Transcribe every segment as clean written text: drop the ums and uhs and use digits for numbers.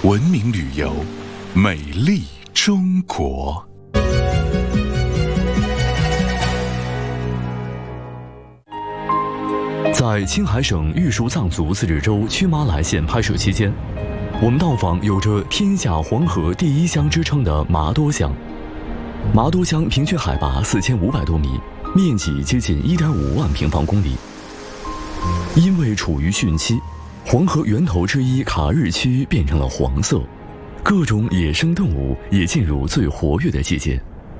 文明旅游，美丽中国。 在青海省玉树藏族自治州曲麻来县拍摄期间，我们到访有着“天下黄河第一乡”之称的麻多乡。麻多乡平均海拔4500多米，面积接近1.5万平方公里。因为处于汛期，黄河源头之一卡日区变成了黄色，各种野生动物也进入最活跃的季节。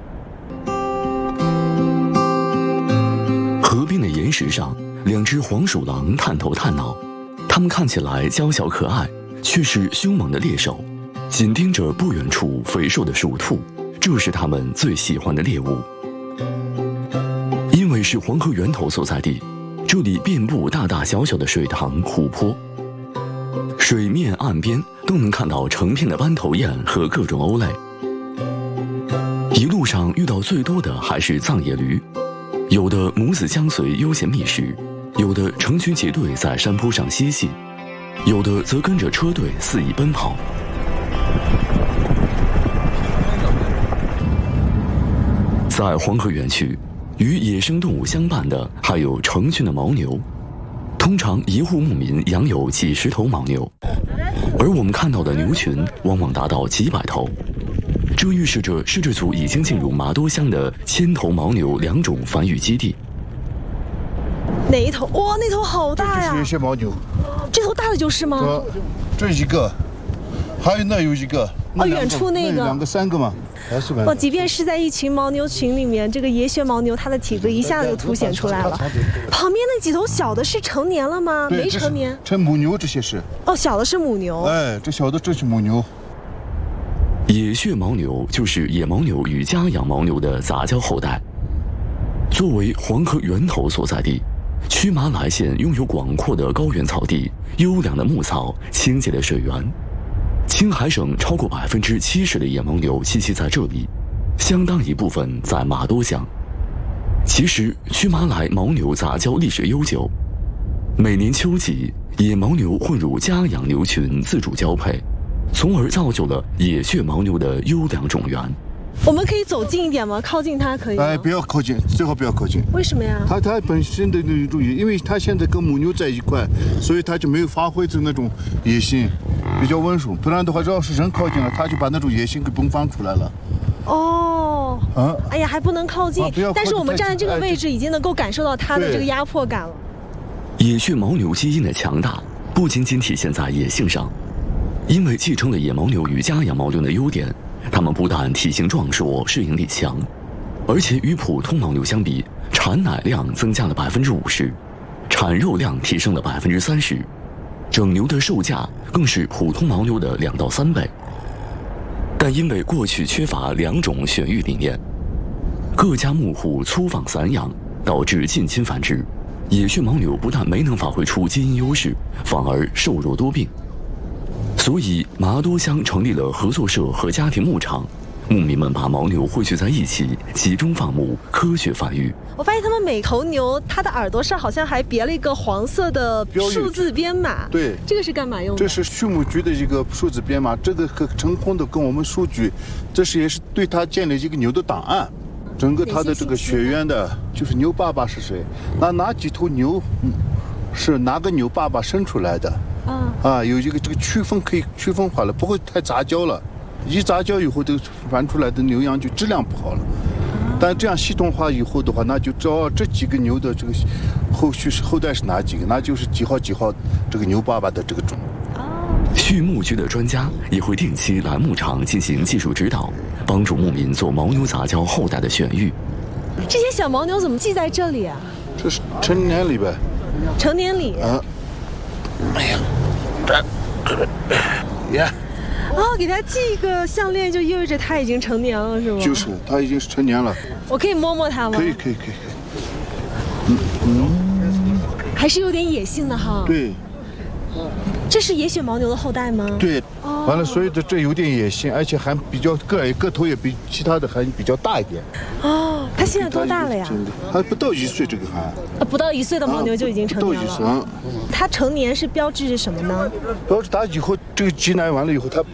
河边的岩石上，2只黄鼠狼探头探脑，它们看起来娇小可爱，却是凶猛的猎手，紧盯着不远处肥硕的鼠兔，这是它们最喜欢的猎物。因为是黄河源头所在地，这里遍布大大小小的水塘、湖泊，水面岸边都能看到成片的斑头雁和各种鸥类。一路上遇到最多的还是藏野驴，有的母子相随悠闲觅食，有的成群结队在山坡上嬉戏，有的则跟着车队肆意奔跑。在黄河源区，与野生动物相伴的还有成群的牦牛，通常一户牧民养有几十头牦牛，而我们看到的牛群往往达到几百头。这预示着摄制组已经进入麻多乡的1000头牦牛2种繁育基地。 哪一头？哇，那头好大呀！ 这是野生牦牛。 这头大的就是吗？ 这一个，还有那有一个。 哦，远处那个。 2个3个嘛。 哇，即便是在一群牦牛群里面，这个野血牦牛它的体格一下子就凸显出来了。旁边那几头小的是成年了吗？没成年。 成母牛这些是。 哦，小的是母牛。 哎，这小的这是母牛。 野血牦牛就是野牦牛与家养牦牛的杂交后代。作为黄河源头所在地，曲麻来县拥有广阔的高原草地、优良的牧草、清洁的水源。青海省超过70%的野牦牛栖息在这里，相当一部分在麻多乡。其实，曲麻来牦牛杂交历史悠久，每年秋季，野牦牛混入家养牛群自主交配，从而造就了野血牦牛的优良种源。 我们可以走近一点吗？靠近它可以吗？ 哎，不要靠近，最好不要靠近。 为什么呀？ 它本身的那种，因为它现在跟母牛在一块，所以它就没有发挥出那种野性，比较温顺。不然的话，要是人靠近了，它就把那种野性给迸发出来了。 哦，哎呀，还不能靠近。但是我们站在这个位置，已经能够感受到它的这个压迫感了。 野血牦牛基因的强大，不仅仅体现在野性上，因为继承了野牦牛与家养牦牛的优点。它们不但体型壮硕、适应力强，而且与普通牦牛相比，产奶量增加了50%，产肉量提升了30%，整牛的售价更是普通牦牛的2到3倍。但因为过去缺乏2种选育理念，各家牧户粗放散养，导致近亲繁殖，野血牦牛不但没能发挥出基因优势，反而瘦弱多病。所以，麻多乡成立了合作社和家庭牧场，牧民们把牦牛汇聚在一起，集中放牧，科学繁育。 我发现他们每头牛，它的耳朵上好像还别了一个黄色的数字编码。 对， 这个是干嘛用的？ 这是畜牧局的一个数字编码，这个成功的跟我们数据，这是也是对它建立一个牛的档案。整个它的这个血缘的，就是牛爸爸是谁，哪几头牛，是哪个牛爸爸生出来的。有一个这个区分可以区分化了，不会太杂交了。一杂交以后，这个繁出来的牛羊就质量不好了。但这样系统化以后的话，那就知道这几个牛的这个后代是哪几个，那就是几号这个牛爸爸的这个种。 畜牧局的专家也会定期来牧场进行技术指导，帮助牧民做牦牛杂交后代的选育。 这些小牦牛怎么系在这里啊？ 这是成年礼呗。 成年礼。 哎呀， 给它系一个项链，就意味着它已经成年了，是吗？ 就是，它已经是成年了。 我可以摸摸它吗？ 可以。 还是有点野性的哈。 对。 这是野血牦牛的后代吗？ 对。完了，所以这有点野性，而且还比较个头也比其他的还比较大一点。 它现在多大了呀？ 还不到1岁，这个还。 不到1岁的牦牛就已经成年了。 不到1岁。 它成年是标志着什么呢？ 标志它以后这个挤奶完了以后，它